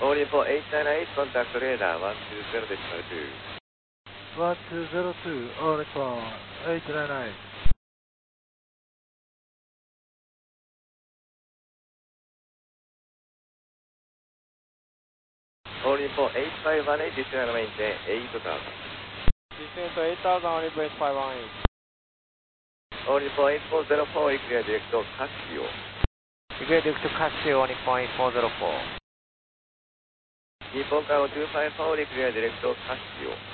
All Nippon 898, contact radar 120.2. 1202, All Nippon 898. All Nippon 8518, descend maintain 8000. Descend to 8000, All Nippon 8518. All Nippon 8404, clear direct to Casio. Clear direct to Casio, Nippon 8404. Nippon Cargo 254, clear direct to Casio.